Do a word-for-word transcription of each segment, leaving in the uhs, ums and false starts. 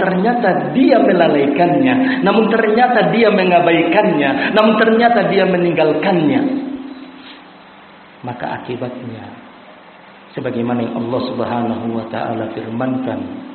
ternyata dia melalaikannya, namun ternyata dia mengabaikannya, namun ternyata dia meninggalkannya, maka akibatnya sebagaimana yang Allah Subhanahu wa taala firmankan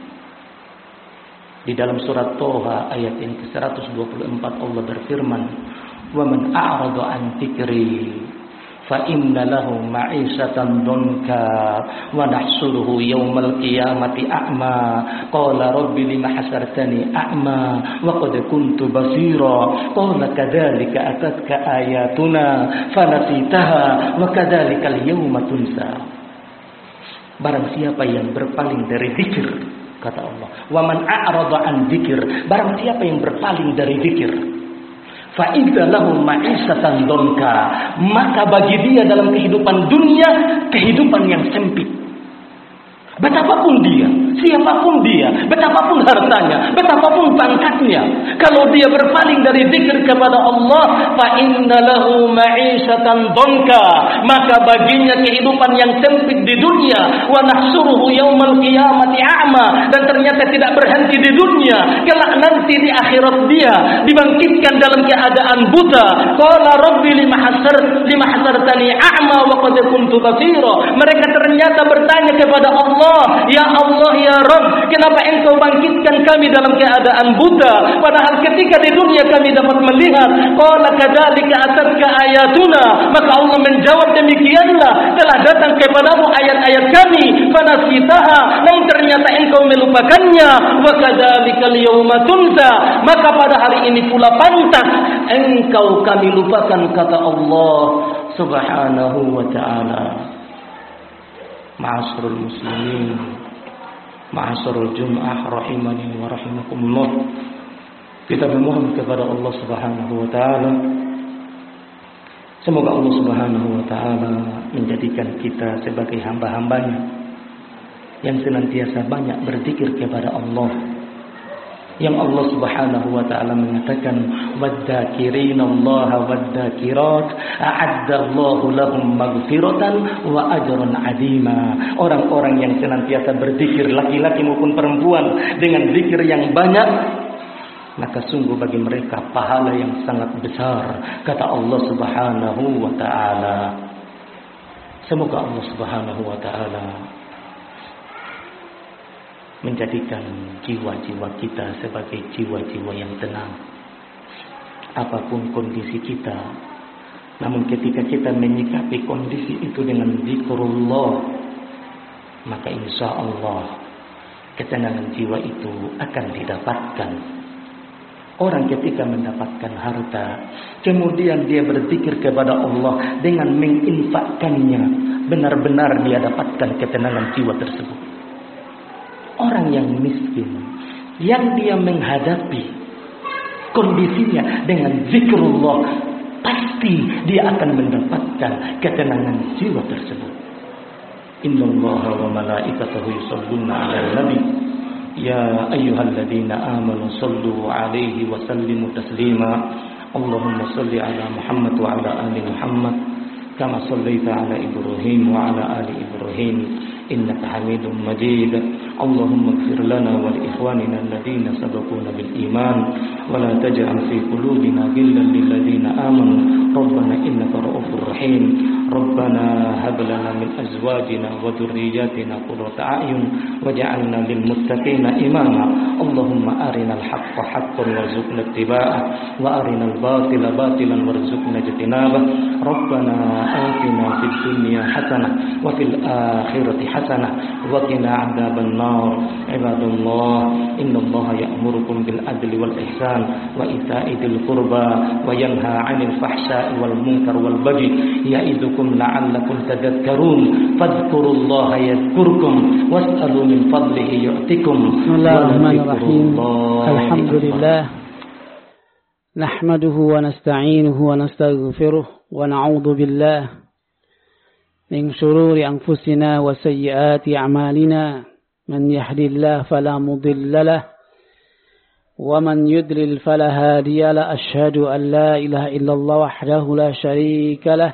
di dalam surat Toha ayat yang ke seratus dua puluh empat, Allah berfirman, "Wa man a'rada an dzikri fa inna lahu ma'isatan dunka wa nahsuruhu yaumal qiyamati a'ma qala rabbi lima hasartani a'ma wa qad kuntu basira qala kadzalika atatka ayatuna fanasitaha wa kadzalikal yauma tunsa." Barang siapa yang berpaling dari zikir, kata Allah, wa man a'rada an dzikr, barang siapa yang berpaling dari zikir, fa idza lahu ma'isatan donka, maka bagi dia dalam kehidupan dunia kehidupan yang sempit. Betapapun dia, siapapun dia, betapapun hartanya, betapapun pangkatnya, kalau dia berpaling dari zikir kepada Allah, fa inna lahu ma'isatan donka, maka baginya kehidupan yang sempit di dunia. Wa nahsuruhu yaumal qiyamati a'ma, dan ternyata tidak berhenti di dunia, kelak nanti di akhirat dia dibangkitkan dalam keadaan buta. Qala rabbi lima hasar lima hasartani a'ma wa qad kuntu basira. Mereka ternyata bertanya kepada Allah, ya Allah, ya Rabb, kenapa engkau bangkitkan kami dalam keadaan buta, padahal ketika di dunia kami dapat melihat. Qala kadzalika atatka ayatuna, maka Allah menjawab, demikianlah telah datang kepadamu ayat-ayat kami, fanasitaha, namun ternyata engkau melupakannya, wa kadzalikal yauma tunsa, maka pada hari ini pula pantas engkau kami lupakan, kata Allah Subhanahu wa ta'ala. Ma'asyiral muslimin, ma'asyiral jum'ah rahimani wa rahimakumullah. Kita memohon kepada Allah Subhanahu wa taala, semoga Allah Subhanahu wa taala menjadikan kita sebagai hamba-hambanya yang senantiasa banyak berzikir kepada Allah. Yang Allah Subhanahu wa taala mengatakan, "Wadzakirin Allah wadzakirat a'addallahu lahum maghfiratan wa ajran 'azima." Orang-orang yang senantiasa berzikir, laki-laki maupun perempuan, dengan zikir yang banyak, maka sungguh bagi mereka pahala yang sangat besar, kata Allah Subhanahu wa taala. Semoga Allah Subhanahu wa taala menjadikan jiwa-jiwa kita sebagai jiwa-jiwa yang tenang apapun kondisi kita. Namun ketika kita menyikapi kondisi itu dengan zikrullah, maka insya Allah ketenangan jiwa itu akan didapatkan. Orang ketika mendapatkan harta, kemudian dia berzikir kepada Allah dengan menginfakkannya, benar-benar dia dapatkan ketenangan jiwa tersebut. Orang yang miskin, yang dia menghadapi kondisinya dengan zikrullah, pasti dia akan mendapatkan ketenangan jiwa tersebut. Innallaha wa malaikatahu yusholluna 'alan nabi ya ayyuhalladzina amanu shallu 'alaihi wa sallimu taslima. Allahumma shalli 'ala Muhammad wa 'ala ali Muhammad kama shallaita 'ala Ibrahim wa 'ala ali Ibrahim innaka Hamidum Majid. Allahumma ighfir lana wa li ikhwanina alladhina sabaquna bil iman wa la taj'al fi qulubina ghillan lil ladzina amanu rabbana innaka ra'ufur rahim. Rabbana hab lana min azwajina wa dhurriyyatina qurrata a'yun waj'alna lil muttaqina imama. Allahumma arinal haqqa haqqan warzuqna ittiba'ah wa arinal batila batilan warzuqna ijtinabah. Rabbana atina fid dunya hasanah wa fil akhirati hasanah wa qina 'adzaban nar. Ibadallah, innallaha ya'murukum bil adli wal ihsan wa ita'i dzil qurba wa yanha 'anil fahsya'i wal munkar wal baghi ya'idukum la'allakum tadhakkarun. Fadhkurullaha yadhkurkum was'alu min fadlihi yu'tikum. Bismillahirrahmanirrahim. Alhamdulillah, nahmaduhu wa nasta'inuhu wa nastaghfiruh wa na'udzu billahi min shururi anfusina wa sayyiati a'malina. من يهدي الله فلا مضل له ومن يضلل فلا هادي له. أشهد أن لا إله إلا الله وحده لا شريك له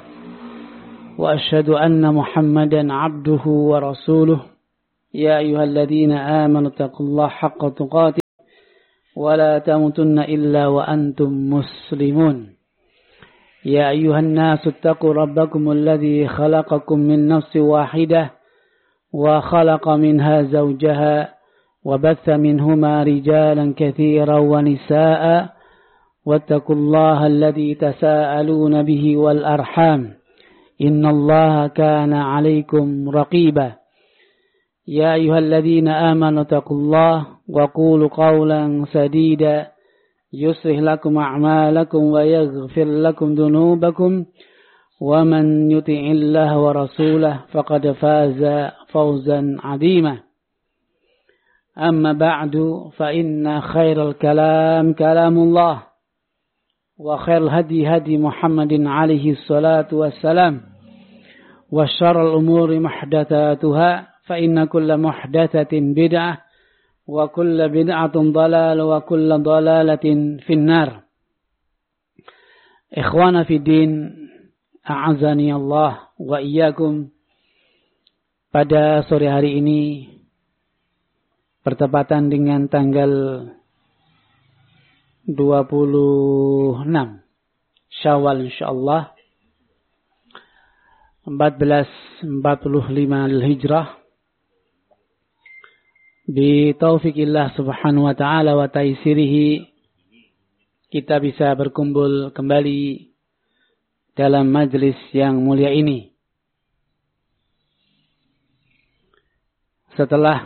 وأشهد أن محمدا عبده ورسوله. يا أيها الذين آمنوا اتقوا الله حق تقاته ولا تموتن إلا وأنتم مسلمون يا أيها الناس اتقوا ربكم الذي خلقكم من نفس واحدة وخلق منها زوجها وبث منهما رجالا كثيرا ونساء واتقوا الله الذي تساءلون به والأرحام إن الله كان عليكم رقيبا يا أيها الذين آمنوا اتقوا الله وقولوا قولا سديدا يصلح لكم أعمالكم ويغفر لكم ذنوبكم ومن يطع الله ورسوله فقد فاز فوزا عظيما أما بعد فإن خير الكلام كلام الله وخير الهدي هدي محمد عليه الصلاة والسلام وشر الأمور محدثاتها فإن كل محدثة بدعة وكل بدعة ضلالة وكل ضلالة في النار. إخوانا في الدين أعزني الله وإياكم. Pada sore hari ini bertepatan dengan tanggal dua puluh enam Syawal insyaallah empat belas empat puluh lima Hijrah, bi taufikillah subhanahu wa ta'ala wa taisirihi kita bisa berkumpul kembali dalam majlis yang mulia ini setelah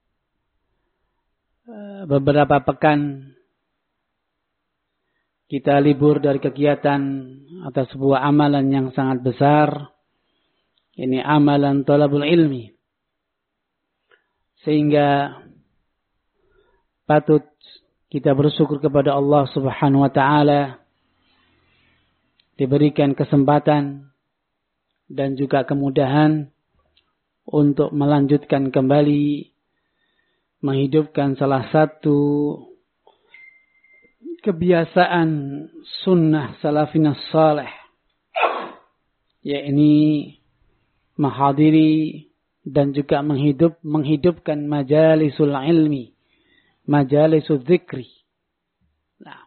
beberapa pekan kita libur dari kegiatan atau sebuah amalan yang sangat besar. Ini amalan thalabul ilmi. Sehingga patut kita bersyukur kepada Allah Subhanahu wa taala diberikan kesempatan dan juga kemudahan untuk melanjutkan kembali menghidupkan salah satu kebiasaan sunnah salafina salih, yakni menghadiri dan juga menghidup, menghidupkan majalisul ilmi, majalisul dzikri. Nah,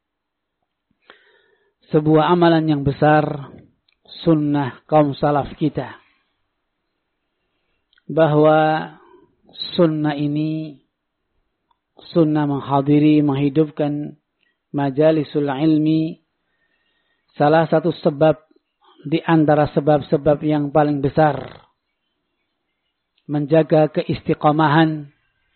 sebuah amalan yang besar, sunnah kaum salaf kita, bahwa sunnah ini, sunnah menghadiri, menghidupkan majalisul ilmi, salah satu sebab di antara sebab-sebab yang paling besar menjaga keistiqamahan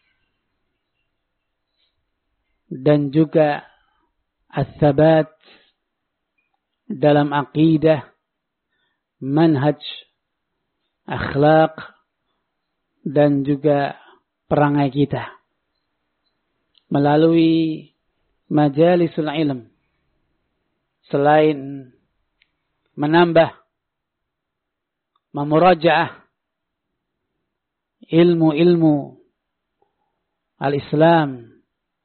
dan juga as-sabat dalam aqidah, manhaj, akhlak dan juga perangai kita melalui majalisul ilm. Selain menambah, memurajaah ilmu-ilmu al-Islam,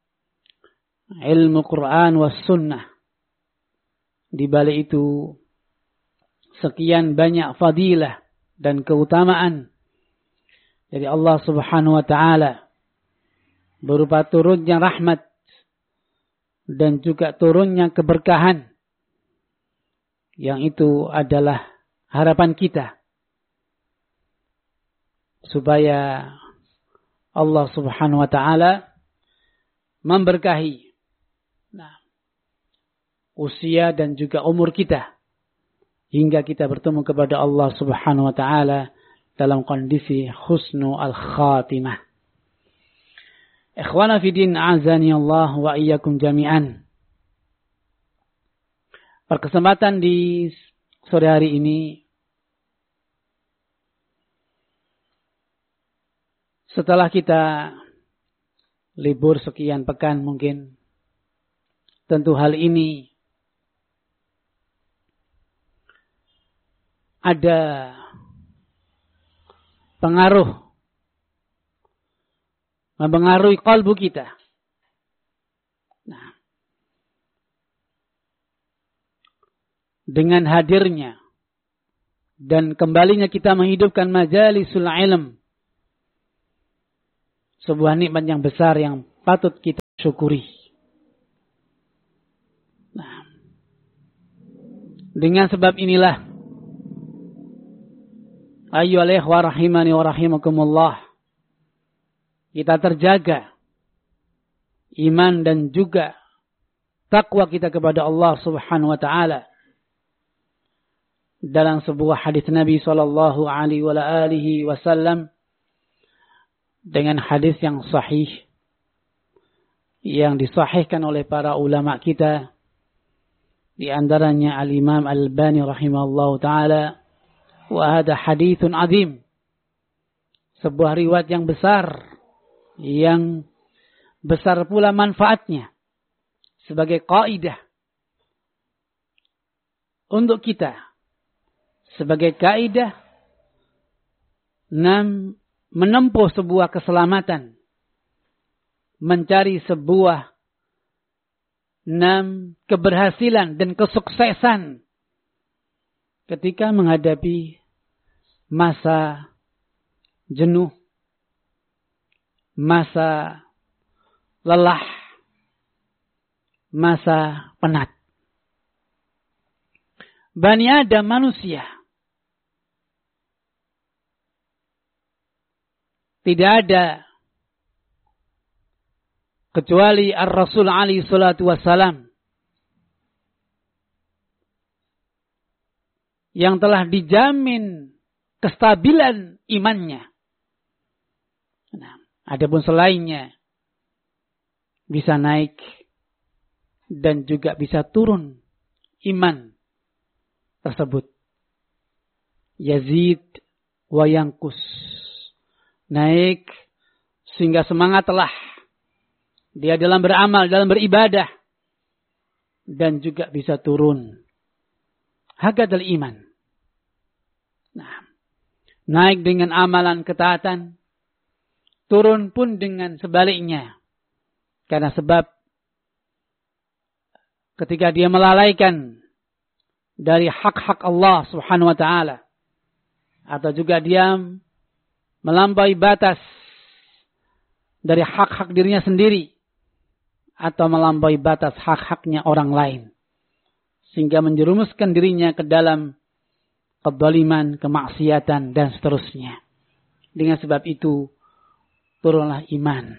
ilmu Quran was sunnah, di balik itu sekian banyak fadilah dan keutamaan dari Allah Subhanahu wa taala berupa turunnya rahmat dan juga turunnya keberkahan, yang itu adalah harapan kita supaya Allah Subhanahu wa taala memberkahi nah, usia dan juga umur kita hingga kita bertemu kepada Allah Subhanahu wa taala dalam kondisi husnul al-khatimah. Ikhwana fi din, azani Allah wa iyyakum jami'an. Perkesempatan di sore hari ini, setelah kita libur sekian pekan mungkin, tentu hal ini ada pengaruh, mempengaruhi kalbu kita. Nah, dengan hadirnya dan kembalinya kita menghidupkan majalisul ilm, sebuah nikmat yang besar yang patut kita syukuri. Dengan sebab inilah, ayyuhal ikhwah rahimani wa rahimakumullah, kita terjaga iman dan juga takwa kita kepada Allah Subhanahu wa taala. Dalam sebuah hadis Nabi sallallahu alaihi wa alihi wasallam, dengan hadis yang sahih yang disahihkan oleh para ulama kita, di antaranya Al-Imam Al-Albani rahimahullahu taala, wa hadha haditsun azim, sebuah riwayat yang besar, yang besar pula manfaatnya sebagai kaidah untuk kita, sebagai kaidah enam menempuh sebuah keselamatan, mencari sebuah enam keberhasilan dan kesuksesan ketika menghadapi masa jenuh, masa lelah, masa penat. Bani Adam, manusia, tidak ada kecuali Ar-Rasul alaihi salatu wassalam yang telah dijamin kestabilan imannya. Nah, adapun selainnya bisa naik dan juga bisa turun iman tersebut. Yazid wa yankus. Naik sehingga semangat telah dia dalam beramal, dalam beribadah, dan juga bisa turun. Hakadal iman. Nah, naik dengan amalan ketaatan, turun pun dengan sebaliknya. Karena sebab ketika dia melalaikan dari hak-hak Allah Subhanahu wa taala, atau juga dia melampaui batas dari hak-hak dirinya sendiri, atau melampaui batas hak-haknya orang lain, sehingga menjerumuskan dirinya ke dalam kezaliman, kemaksiatan, dan seterusnya. Dengan sebab itu turunlah iman.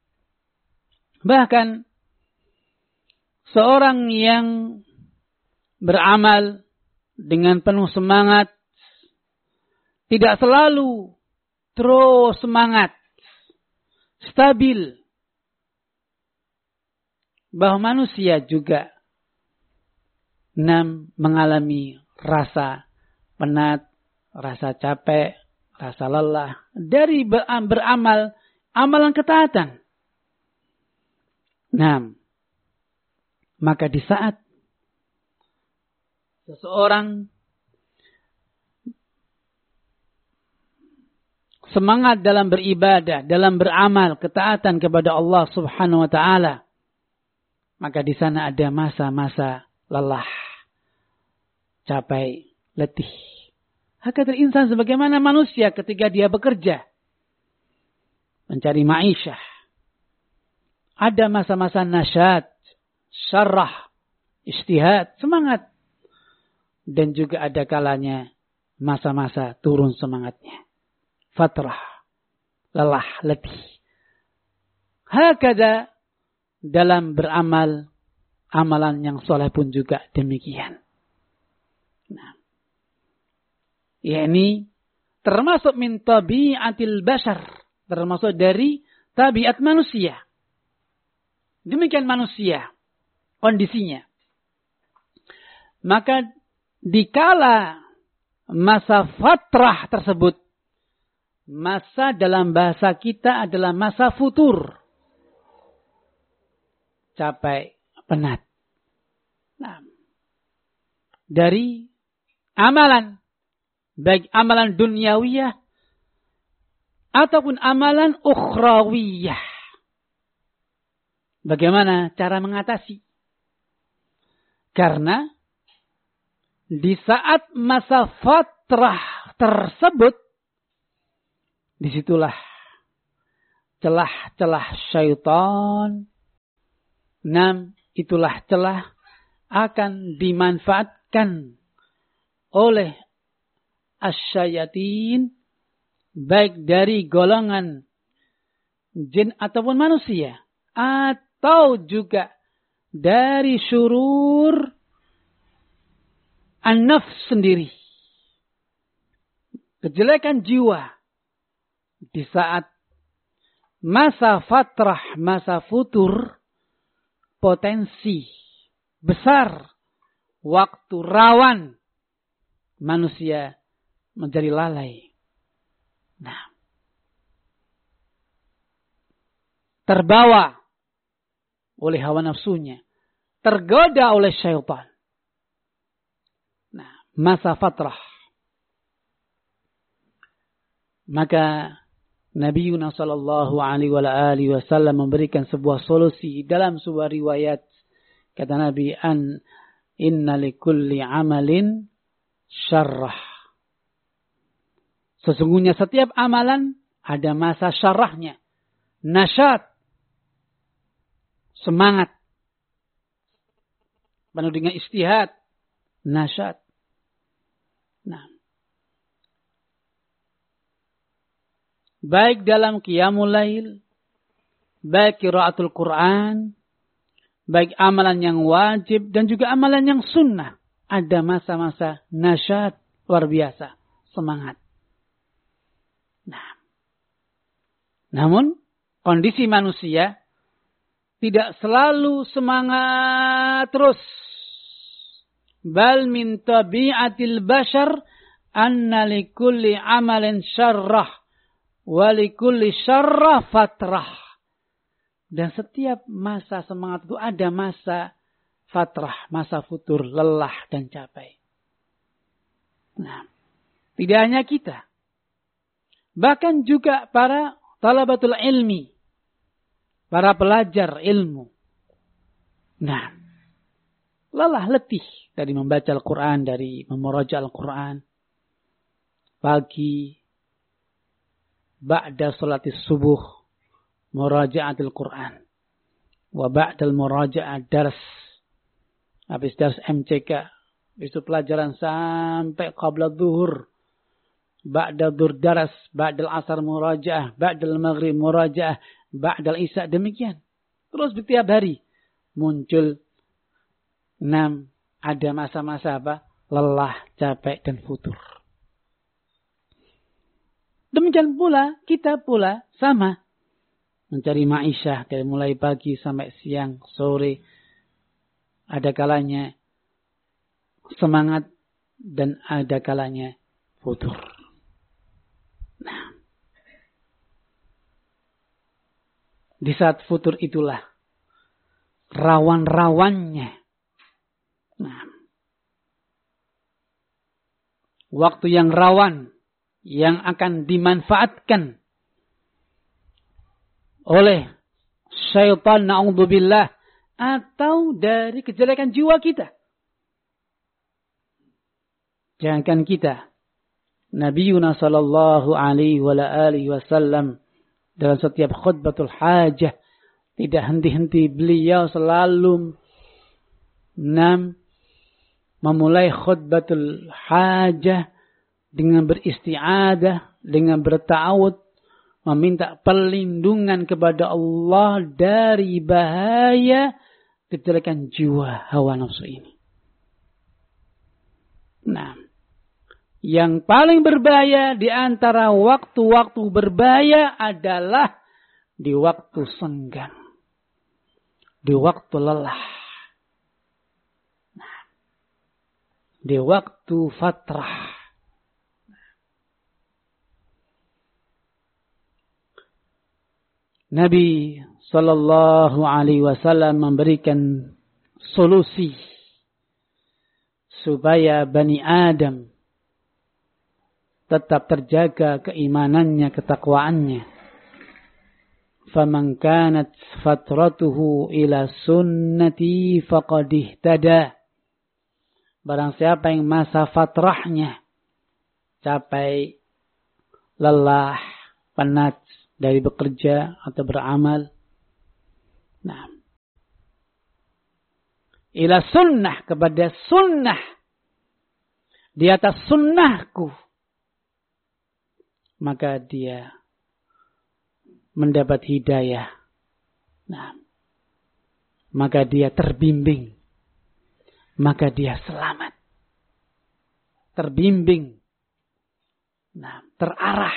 Bahkan seorang yang beramal dengan penuh semangat tidak selalu terus semangat, stabil. Bahwa manusia juga enam mengalami rasa penat, rasa capek, rasa lelah dari beramal amalan ketaatan. Nah, maka di saat seseorang semangat dalam beribadah, dalam beramal ketaatan kepada Allah Subhanahu wa taala, maka di sana ada masa-masa lelah, capek, letih. Hakadal insan, sebagaimana manusia ketika dia bekerja, mencari ma'isyah, ada masa-masa nasyat, syarrah, ijtihad, semangat. Dan juga ada kalanya masa-masa turun semangatnya. Fatrah, lelah, letih. Hakada dalam beramal, amalan yang soleh pun juga demikian. Nah, yakni termasuk min tabi'atil bashar, termasuk dari tabiat manusia. Demikian manusia kondisinya. Maka dikala masa fatrah tersebut, masa dalam bahasa kita adalah masa futur, capek, penat. Nah, dari amalan, baik amalan duniawiyah ataupun amalan ukhrawiyah. Bagaimana cara mengatasi? Karena di saat masa fatrah tersebut, disitulah celah-celah syaitan, nam itulah celah akan dimanfaatkan oleh asyayatin, baik dari golongan jin ataupun manusia, atau juga dari syurur an-nafs sendiri, kejelekan jiwa di saat masa fatrah, masa futur, potensi besar, waktu rawan manusia menjadi lalai. Nah, terbawa oleh hawa nafsunya, tergoda oleh syaitan. Nah, masa fatrah. Maka Nabi Yunus sallallahu alaihi wasallam memberikan sebuah solusi dalam sebuah riwayat. Kata Nabi, an inna likulli amalin syarrah. Sesungguhnya setiap amalan ada masa syarrahnya. Nasyat, semangat, penuh dengan istihad, nasyat. Nah, baik dalam qiyamul lail, baik qiraatul Quran, baik amalan yang wajib dan juga amalan yang sunnah, ada masa-masa nasyat luar biasa, semangat. Nah, namun kondisi manusia tidak selalu semangat terus. Bal min tabi'atil bashar anna likulli amalin syarrah wa likulli syarrah fatrah. Dan setiap masa semangat itu ada masa fatrah, masa futur, lelah dan capek. Nah, tidak hanya kita. Bahkan juga para talabatul ilmi, para pelajar ilmu. Nah, lelah letih dari membaca Al-Quran, dari memuraja Al-Quran. Pagi, ba'da salatis subuh, muraja'atil Quran. Wa ba'dal muraja'at dars. Habis dars M C K. Habis itu pelajaran sampai qabla zuhur. Ba'da dhuhr dars, ba'dal asar muraja'ah, ba'dal maghrib muraja'ah, ba'dal isya, demikian. Terus setiap hari muncul enam, ada masa-masa apa? Lelah, capek dan futur. Demikian pula kita pula sama mencari ma'isyah dari mulai pagi sampai siang, sore. Ada kalanya semangat dan ada kalanya futur. Nah, di saat futur itulah rawan-rawannya. Nah, waktu yang rawan yang akan dimanfaatkan oleh syaitan, na'udzubillah, atau dari kejelekan jiwa kita. Jangankan kita, Nabi Yunus sallallahu alaihi wasallam dalam setiap khutbatul hajah tidak henti-henti beliau selalu enam memulai khutbatul hajah dengan beristi'adah, dengan berta'awud, meminta perlindungan kepada Allah dari bahaya kejelekan jiwa hawa nafsu ini. Nah, yang paling berbahaya di antara waktu-waktu berbahaya adalah di waktu senggang, di waktu lelah, nah, di waktu fatrah. Nabi sallallahu alaihi wasallam memberikan solusi supaya Bani Adam tetap terjaga keimanannya, ketakwaannya. Faman kanat fatratuhu ila sunnati faqad ihtada. Barang siapa yang masa fatrahnya capai lelah, penat dari bekerja atau beramal. Nah, ila sunnah, kepada sunnah, di atas sunnahku, maka dia mendapat hidayah. Nah, maka dia terbimbing, maka dia selamat. Terbimbing, nah, terarah,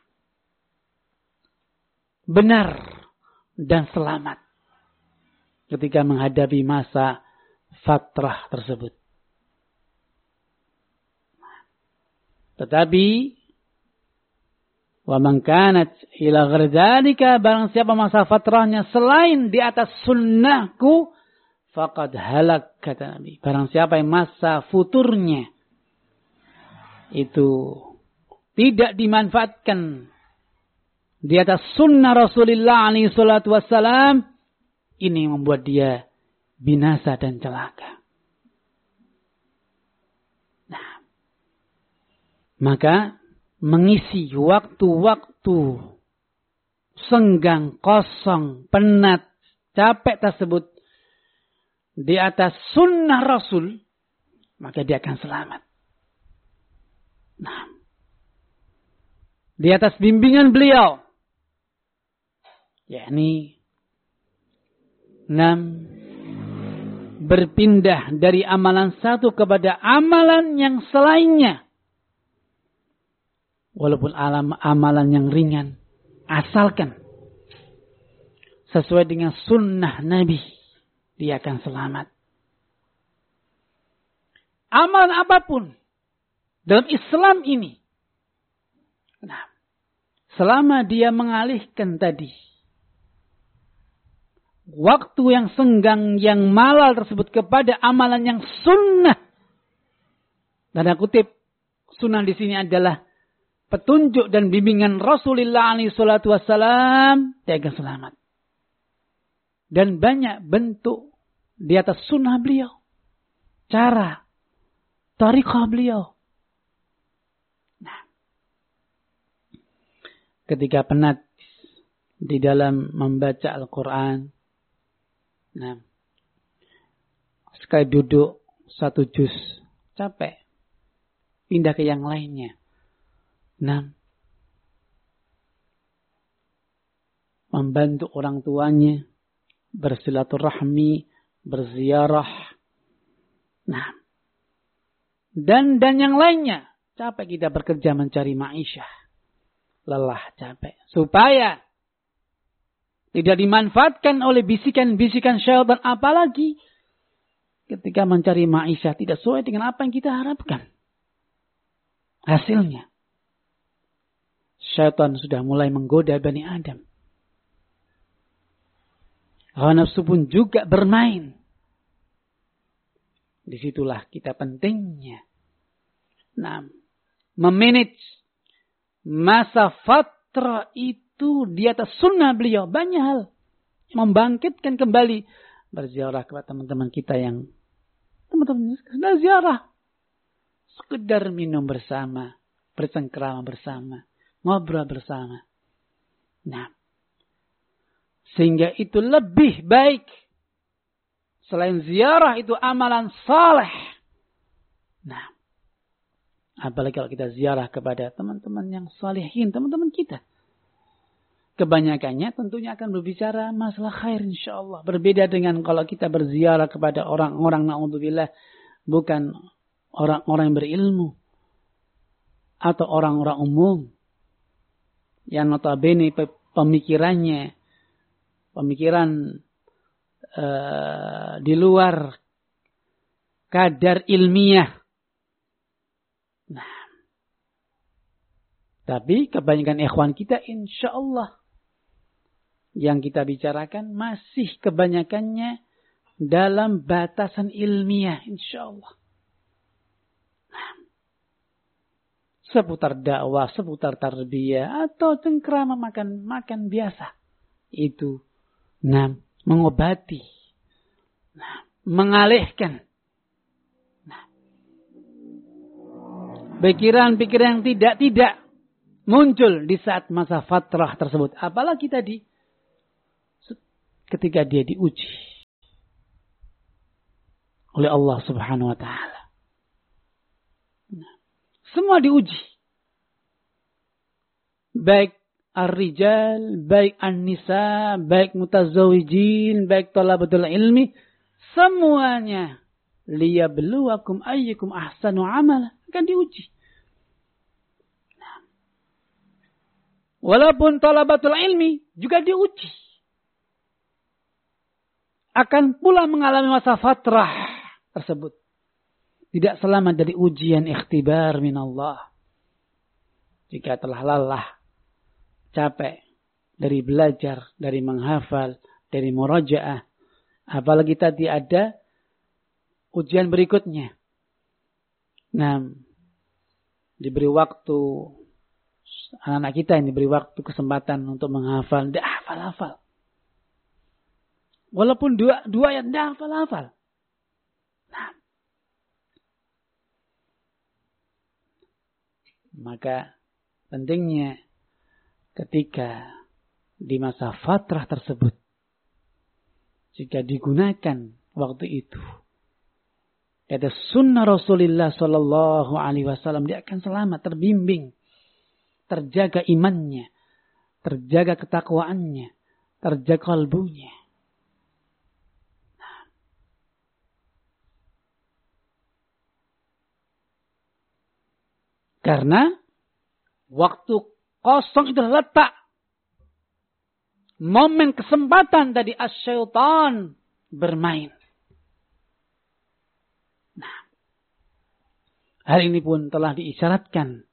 benar dan selamat ketika menghadapi masa fatrah tersebut. Tetapi wa man kanat ila ghairi dzalika, barang siapa masa fatrahnya selain di atas sunnahku, faqad halak, kata Nabi. Barang siapa yang masa futurnya itu tidak dimanfaatkan di atas sunnah Rasulullah alaihi salatu wassalam, ini membuat dia binasa dan celaka. Nah, maka mengisi waktu-waktu senggang, kosong, penat, capek tersebut di atas sunnah Rasul, maka dia akan selamat. Nah, di atas bimbingan beliau, yakni enam, berpindah dari amalan satu kepada amalan yang selainnya. Walaupun alam, amalan yang ringan, asalkan sesuai dengan sunnah Nabi, dia akan selamat. Amalan apapun dalam Islam ini, nah, selama dia mengalihkan tadi waktu yang senggang, yang malal tersebut kepada amalan yang sunnah, tanda kutip, sunnah di sini adalah petunjuk dan bimbingan Rasulullah alaihi salatu wassalam, dia akan selamat. Dan banyak bentuk di atas sunnah beliau, cara, tariqah beliau. Nah, ketika penat di dalam membaca Al-Quran, nah, sekali duduk satu juz, capek, pindah ke yang lainnya. Nah, membantu orang tuanya, bersilaturahmi, berziarah, nah, dan dan yang lainnya. Capek kita bekerja mencari ma'isyah, lelah, capek, supaya tidak dimanfaatkan oleh bisikan-bisikan syaitan, apalagi ketika mencari ma'isyah tidak sesuai dengan apa yang kita harapkan. Hasilnya, syaitan sudah mulai menggoda Bani Adam. Hawa nafsu pun juga bermain. Disitulah kita pentingnya, nah, memanage masa fatrah itu di atas sunnah beliau. Banyak hal membangkitkan kembali, berziarah kepada teman-teman kita yang teman-teman sudah ziarah, sekedar minum bersama, bercengkrama bersama, ngobrol bersama. Nah, sehingga itu lebih baik. Selain ziarah itu amalan saleh. Nah, apalagi kalau kita ziarah kepada teman-teman yang salihin, teman-teman kita. Kebanyakannya tentunya akan berbicara masalah khair insyaallah. Berbeda dengan kalau kita berziarah kepada orang-orang, na'udzubillah, bukan orang-orang yang berilmu. Atau orang-orang umum. Yang notabene pemikirannya, pemikiran uh, di luar kadar ilmiah. Nah, tapi kebanyakan ikhwan kita insyaallah yang kita bicarakan masih kebanyakannya dalam batasan ilmiah insyaallah. Nah, seputar dakwah, seputar tarbiyah atau cengkrama makan makan biasa. Itu nah, mengobati, nah, mengalihkan, nah, pikiran-pikiran yang tidak-tidak muncul di saat masa fatrah tersebut. Apalagi tadi ketika dia diuji oleh Allah Subhanahu wa taala. Nah, Semua diuji. Baik ar-rijal, baik an-nisa, baik mutazawijin, baik talabatul ilmi. Semuanya. Liyabluwakum ayyukum ahsanu amala. Akan diuji. Walaupun talabatul ilmi juga diuji. Akan pula mengalami masa fatrah tersebut. Tidak selamat dari ujian ikhtibar minallah. Jika telah lelah, capek dari belajar, dari menghafal, dari murajaah. Apalagi tadi ada ujian berikutnya. Nah, diberi waktu, anak-anak kita ini diberi waktu kesempatan untuk menghafal. Tidak hafal-hafal. Walaupun dua, dua ayat tidak hafal-hafal. Nah, maka pentingnya ketika di masa fatrah tersebut, jika digunakan waktu itu, ada sunnah Rasulullah Sallallahu Alaihi Wasallam, dia akan selamat, terbimbing, terjaga imannya, terjaga ketakwaannya, terjaga kalbunya. Karena waktu kosong itu letak momen kesempatan dari asyaitan bermain. Nah, hal ini pun telah diisyaratkan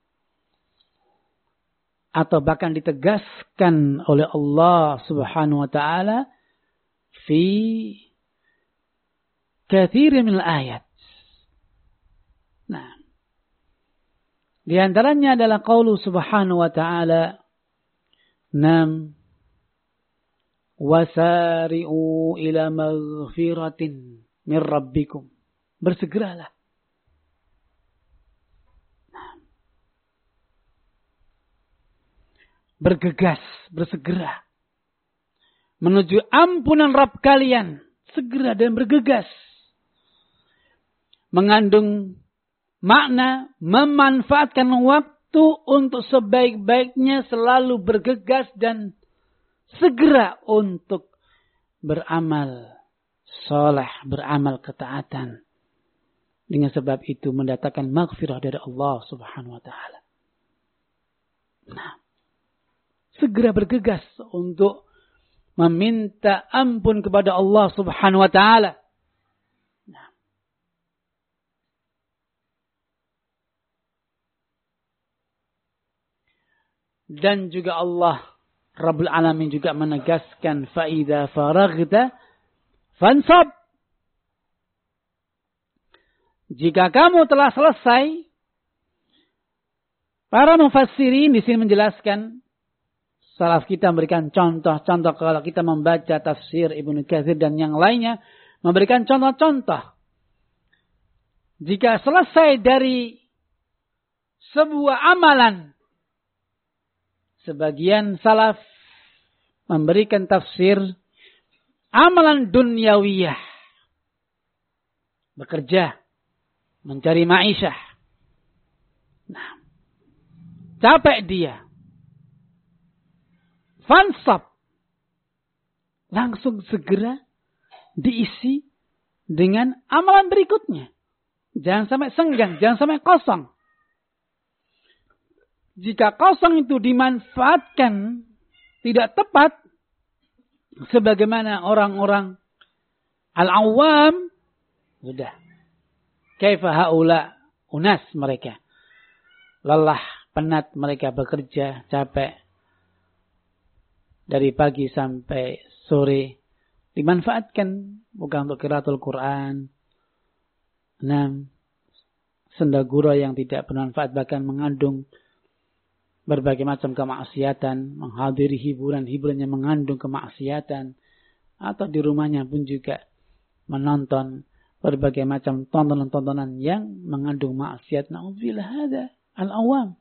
atau bahkan ditegaskan oleh Allah Subhanahu wa taala fi katsirin minal ayat. Nah, di antaranya adalah qaulu Subhanahu wa ta'ala, nam wasari'u ila maghfiratin min rabbikum. Bersegeralah. Bergegas, bersegera menuju ampunan Rabb kalian. Segera dan bergegas. Mengandung makna memanfaatkan waktu untuk sebaik-baiknya, selalu bergegas dan segera untuk beramal saleh, beramal ketaatan. Dengan sebab itu mendatangkan maghfirah dari Allah Subhanahu wa taala. Nah, segera bergegas untuk meminta ampun kepada Allah Subhanahu wa taala. Dan juga Allah Rabbul Alamin juga menegaskan fa'idha faraghta fansab. Jika kamu telah selesai, para mufassirin di sini menjelaskan, salaf kita memberikan contoh-contoh kalau kita membaca tafsir Ibnu Katsir dan yang lainnya memberikan contoh-contoh. Jika selesai dari sebuah amalan, sebagian salaf memberikan tafsir amalan dunyawiyah. Bekerja, mencari ma'isyah. Nah, capek dia. Fansab. Langsung segera diisi dengan amalan berikutnya. Jangan sampai senggang, jangan sampai kosong. Jika kosong itu dimanfaatkan tidak tepat, sebagaimana orang-orang al-awwam, sudah. Kaifa haula unas mereka. Lelah, penat mereka bekerja, capek. Dari pagi sampai sore. Dimanfaatkan bukan untuk qiraatul Quran. Enam. Sendagura yang tidak bermanfaat bahkan mengandung berbagai macam kemaksiatan, menghadiri hiburan-hiburan yang mengandung kemaksiatan, atau di rumahnya pun juga menonton berbagai macam tontonan-tontonan yang mengandung maksiat. Na'udzubillah hada al-awam.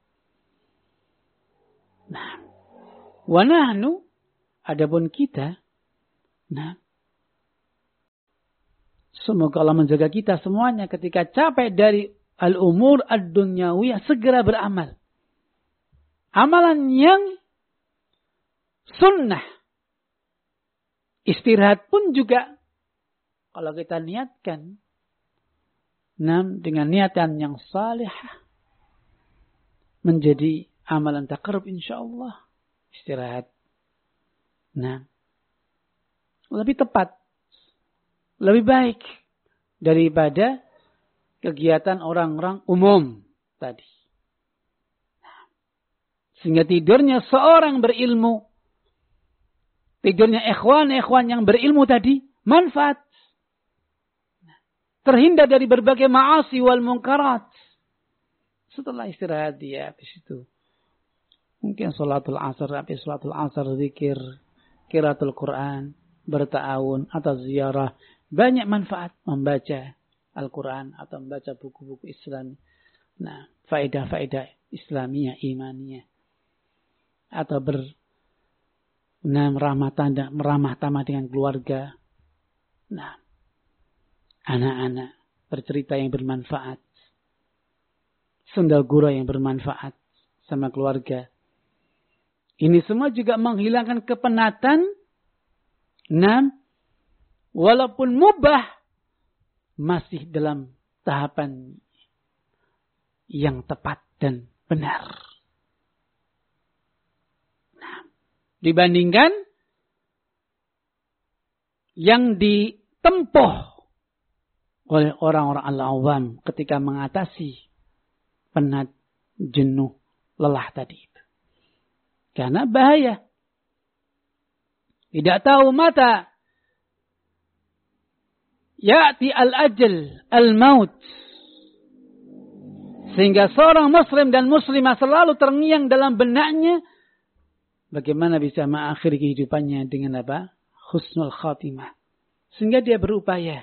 Nah, wa nahnu, adapun kita, nah, semoga Allah menjaga kita semuanya ketika capek dari al-umur ad-dunyawiyah, segera beramal. Amalan yang sunnah. Istirahat pun juga kalau kita niatkan nam dengan niatan yang salihah menjadi amalan taqarrub insyaallah. Istirahat. Nah, lebih tepat, lebih baik daripada kegiatan orang-orang umum tadi. Sehingga tidurnya seorang berilmu, tidurnya ikhwan-ikhwan yang berilmu tadi, manfaat. Terhindar dari berbagai ma'asi wal munkarat. Setelah istirahat dia habis itu. Mungkin sholatul asar, habis sholatul asar, zikir, qiraatul Quran, berta'awun, atau ziarah. Banyak manfaat membaca Al-Quran atau membaca buku-buku Islam. Nah, faedah-faedah Islamiyah, imaniyah. Atau ber nah, meramah tanda, meramah tamah dengan keluarga. Nah, anak-anak bercerita yang bermanfaat. Senda gurau yang bermanfaat sama keluarga. Ini semua juga menghilangkan kepenatan. Nah, walaupun mubah, masih dalam tahapan yang tepat dan benar. Nah, dibandingkan yang ditempuh oleh orang-orang al-awam ketika mengatasi penat, jenuh, lelah tadi itu. Karena bahaya. Tidak tahu mata ya'ti al-ajal, al-maut. Sehingga seorang muslim dan muslimah selalu terngiang dalam benaknya bagaimana bisa mengakhiri kehidupannya dengan apa? Husnul khatimah. Sehingga dia berupaya.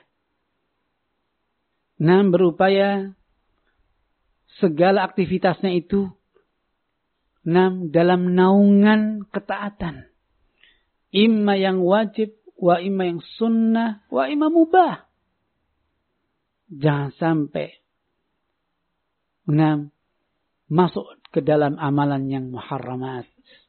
Nah, berupaya segala aktivitasnya itu nah, dalam naungan ketaatan. Imma yang wajib, wa imma yang sunnah, wa imma mubah. Jangan sampai nah, masuk ke dalam amalan yang muharramat.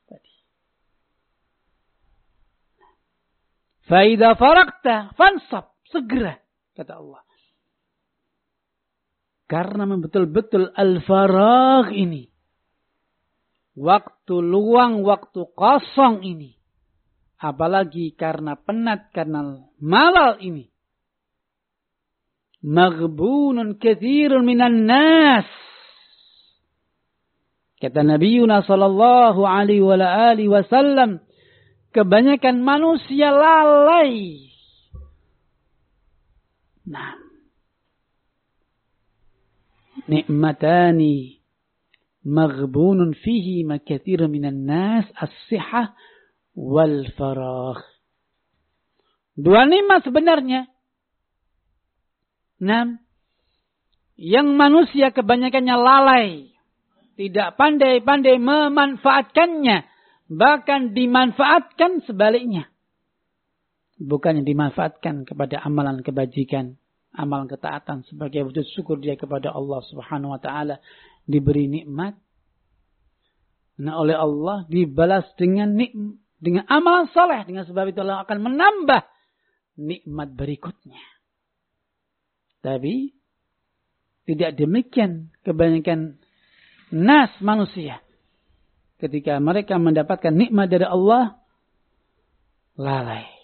Faida farakta fansab. Segera, kata Allah. Karena betul-betul al-faragh ini. Waktu luang, waktu kosong ini. Apalagi karena penat, karena malal ini. Maghbunun katsirun minan nas. Kata Nabi Yunus sallallahu alaihi wa alihi wasallam, kebanyakan manusia lalai. Nah, nikmatani maghbunun fihi ma katsirun minan nas as-sihah wal faragh. Dua nikmat sebenarnya. Nah, yang manusia kebanyakannya lalai. Tidak pandai-pandai memanfaatkannya. Bahkan dimanfaatkan sebaliknya. Bukannya dimanfaatkan kepada amalan kebajikan. Amalan ketaatan sebagai wujud syukur dia kepada Allah subhanahu wa ta'ala. Diberi nikmat. Nah, oleh Allah dibalas dengan nikmat. Dengan amalan saleh. Dengan sebab itu Allah akan menambah nikmat berikutnya. Tapi tidak demikian kebanyakan nas manusia. Ketika mereka mendapatkan nikmat dari Allah, lalai.